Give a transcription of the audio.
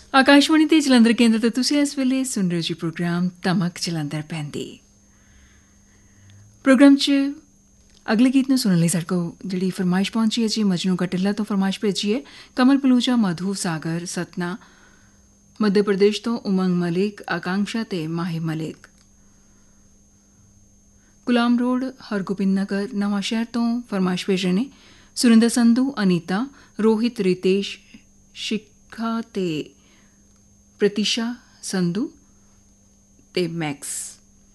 ਆਕਾਸ਼ਵਾਣੀ ਤੇ ਜਲੰਧਰ ਕੇਂਦਰ ਤੋਂ ਤੁਸੀਂ ਇਸ ਵੇਲੇ ਸੁਣ ਰਹੇ ਹੋ ਜੀ ਪ੍ਰੋਗਰਾਮ ਤਮਕ ਜਲੰਧਰ ਪੈਂਦੀ। ਪ੍ਰੋਗਰਾਮ 'ਚ ਅਗਲੇ ਗੀਤ ਨੂੰ ਸੁਣਨ ਲਈ ਸਾਡੇ ਕੋਲ ਜਿਹੜੀ ਫਰਮਾਇਸ਼ ਪਹੁੰਚੀ ਹੈ ਜੀ ਮਜਨੂ ਕਟਿਲਾ ਤੋਂ ਫਰਮਾਇਸ਼ ਭੇਜੀ ਹੈ ਕਮਲ ਪਲੂਜਾ, ਮਧੂ ਸਾਗਰ, ਸਤਨਾ ਮੱਧ ਪ੍ਰਦੇਸ਼ ਤੋਂ, ਉਮੰਗ ਮਲਿਕ, ਆਕਾਂक्षा ਤੇ ਮਾਹਿ ਮਲਿਕ। ਗੁਲਾਮ ਰੋਡ, ਹਰਗੋਬਿੰਦ ਨਗਰ, ਨਵਾਂ ਸ਼ਹਿਰ ਤੋਂ ਫਰਮਾਇਸ਼ ਭੇਜ ਰਹੇ ਨੇ ਸੁਰਿੰਦਰ ਸੰਧੂ, ਅਨੀਤਾ, ਰੋਹਿਤ, ਰਿਤੇਸ਼, ਸ਼ਿਖਾ ਤੇ ਪ੍ਰਤੀਸ਼ਾ ਸੰਧੂ ਤੇ ਮੈਕਸ।